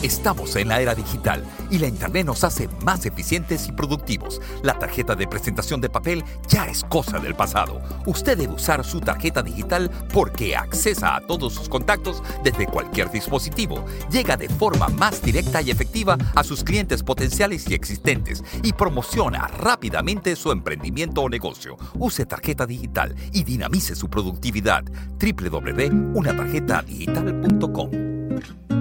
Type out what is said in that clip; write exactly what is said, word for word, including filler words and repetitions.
Estamos en la era digital y la Internet nos hace más eficientes y productivos. La tarjeta de presentación de papel ya es cosa del pasado. Usted debe usar su tarjeta digital porque accesa a todos sus contactos desde cualquier dispositivo. Llega de forma más directa y efectiva a sus clientes potenciales y existentes y promociona rápidamente su emprendimiento o negocio. Use tarjeta digital y dinamice su productividad. doble u doble u doble u punto una tarjeta digital punto com